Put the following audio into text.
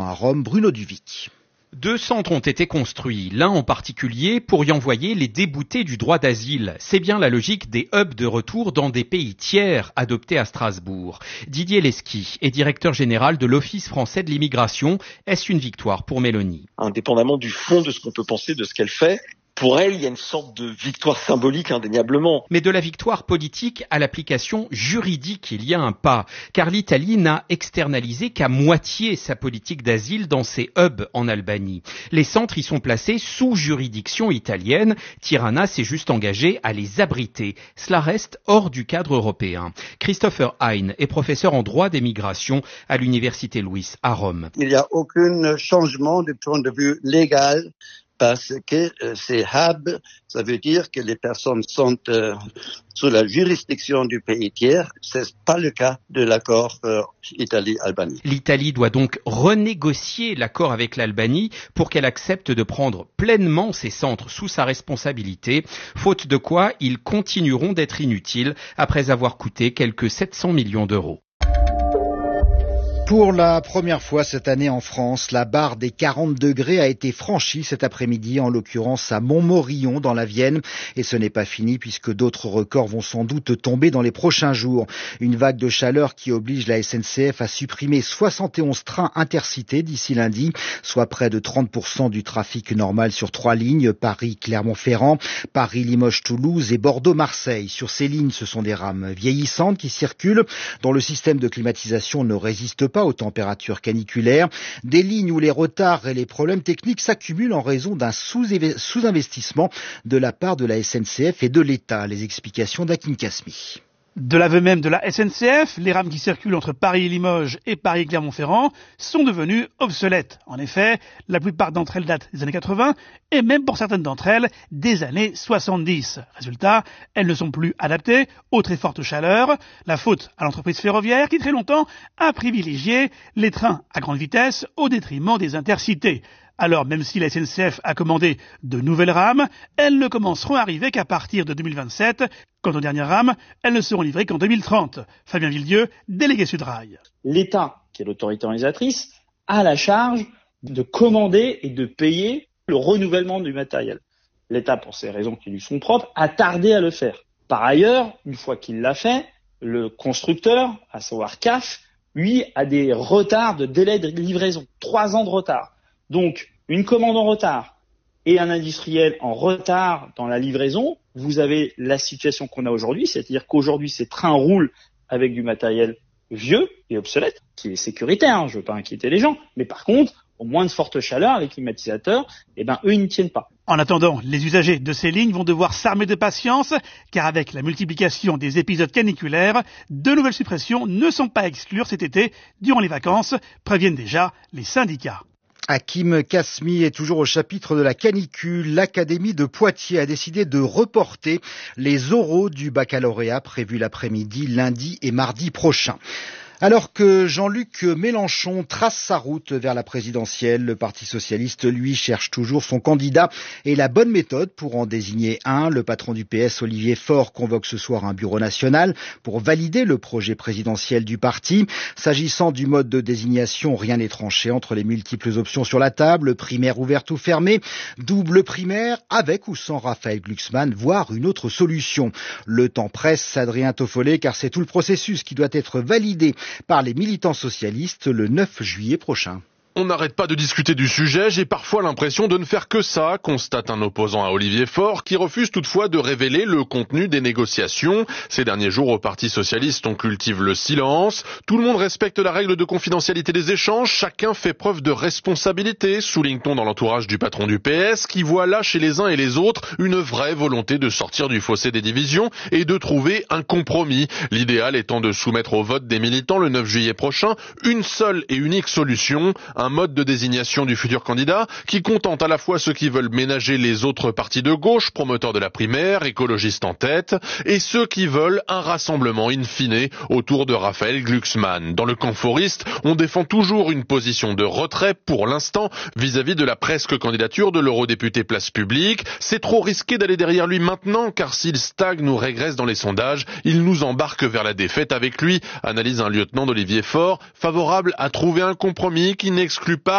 à Rome, Bruno Duvic. 2 centres ont été construits, l'un en particulier pour y envoyer les déboutés du droit d'asile. C'est bien la logique des hubs de retour dans des pays tiers adoptés à Strasbourg. Didier Lesky est directeur général de l'Office français de l'immigration. Est-ce une victoire pour Mélanie ? Indépendamment du fond de ce qu'on peut penser de ce qu'elle fait, pour elle, il y a une sorte de victoire symbolique indéniablement. Mais de la victoire politique à l'application juridique, il y a un pas. Car l'Italie n'a externalisé qu'à moitié sa politique d'asile dans ses hubs en Albanie. Les centres y sont placés sous juridiction italienne. Tirana s'est juste engagé à les abriter. Cela reste hors du cadre européen. Christopher Hein est professeur en droit des migrations à l'Université Louis à Rome. Il n'y a aucun changement du point de vue légal. Parce que ces hubs, ça veut dire que les personnes sont sous la juridiction du pays tiers. C'est pas le cas de l'accord Italie-Albanie. L'Italie doit donc renégocier l'accord avec l'Albanie pour qu'elle accepte de prendre pleinement ces centres sous sa responsabilité, faute de quoi ils continueront d'être inutiles après avoir coûté quelques 700 millions d'euros. Pour la première fois cette année en France, la barre des 40 degrés a été franchie cet après-midi, en l'occurrence à Montmorillon dans la Vienne. Et ce n'est pas fini puisque d'autres records vont sans doute tomber dans les prochains jours. Une vague de chaleur qui oblige la SNCF à supprimer 71 trains intercités d'ici lundi, soit près de 30% du trafic normal sur 3 lignes, Paris-Clermont-Ferrand, Paris-Limoges-Toulouse et Bordeaux-Marseille. Sur ces lignes, ce sont des rames vieillissantes qui circulent, dont le système de climatisation ne résiste pas aux températures caniculaires, des lignes où les retards et les problèmes techniques s'accumulent en raison d'un sous-investissement de la part de la SNCF et de l'État. Les explications d'Hakim Kasmi. De l'aveu même de la SNCF, les rames qui circulent entre Paris et Limoges et Paris-Clermont-Ferrand sont devenues obsolètes. En effet, la plupart d'entre elles datent des années 80 et même pour certaines d'entre elles des années 70. Résultat, elles ne sont plus adaptées aux très fortes chaleurs. La faute à l'entreprise ferroviaire qui très longtemps a privilégié les trains à grande vitesse au détriment des intercités. Alors, même si la SNCF a commandé de nouvelles rames, elles ne commenceront à arriver qu'à partir de 2027. Quant aux dernières rames, elles ne seront livrées qu'en 2030. Fabien Villedieu, délégué Sudrail. L'État, qui est l'autorité organisatrice, a la charge de commander et de payer le renouvellement du matériel. L'État, pour ces raisons qui lui sont propres, a tardé à le faire. Par ailleurs, une fois qu'il l'a fait, le constructeur, à savoir CAF, lui, a des retards de délai de livraison. 3 ans de retard. Donc, une commande en retard et un industriel en retard dans la livraison, vous avez la situation qu'on a aujourd'hui, c'est-à-dire qu'aujourd'hui, ces trains roulent avec du matériel vieux et obsolète, qui est sécuritaire, je ne veux pas inquiéter les gens, mais par contre, au moins de forte chaleur, les climatisateurs, eux, ils n'y tiennent pas. En attendant, les usagers de ces lignes vont devoir s'armer de patience, car avec la multiplication des épisodes caniculaires, de nouvelles suppressions ne sont pas à exclure cet été, durant les vacances, préviennent déjà les syndicats. Hakim Kasmi est toujours au chapitre de la canicule. L'Académie de Poitiers a décidé de reporter les oraux du baccalauréat prévus l'après-midi, lundi et mardi prochain. Alors que Jean-Luc Mélenchon trace sa route vers la présidentielle, le Parti socialiste, lui, cherche toujours son candidat et la bonne méthode pour en désigner un. Le patron du PS, Olivier Faure, convoque ce soir un bureau national pour valider le projet présidentiel du parti. S'agissant du mode de désignation, rien n'est tranché entre les multiples options sur la table, primaire ouverte ou fermée, double primaire, avec ou sans Raphaël Glucksmann, voire une autre solution. Le temps presse, Adrien Toffollet, car c'est tout le processus qui doit être validé par les militants socialistes le 9 juillet prochain. On n'arrête pas de discuter du sujet, j'ai parfois l'impression de ne faire que ça, constate un opposant à Olivier Faure, qui refuse toutefois de révéler le contenu des négociations. Ces derniers jours, au Parti socialiste, on cultive le silence. Tout le monde respecte la règle de confidentialité des échanges, chacun fait preuve de responsabilité, souligne-t-on dans l'entourage du patron du PS, qui voit là chez les uns et les autres une vraie volonté de sortir du fossé des divisions et de trouver un compromis. L'idéal étant de soumettre au vote des militants le 9 juillet prochain une seule et unique solution, un mode de désignation du futur candidat qui contente à la fois ceux qui veulent ménager les autres partis de gauche, promoteurs de la primaire, écologistes en tête, et ceux qui veulent un rassemblement in fine autour de Raphaël Glucksmann. Dans le camp foriste, on défend toujours une position de retrait pour l'instant vis-à-vis de la presque candidature de l'eurodéputé Place Publique. C'est trop risqué d'aller derrière lui maintenant, car s'il stagne ou régresse dans les sondages, il nous embarque vers la défaite avec lui, analyse un lieutenant d'Olivier Faure, favorable à trouver un compromis qui n'exclut pas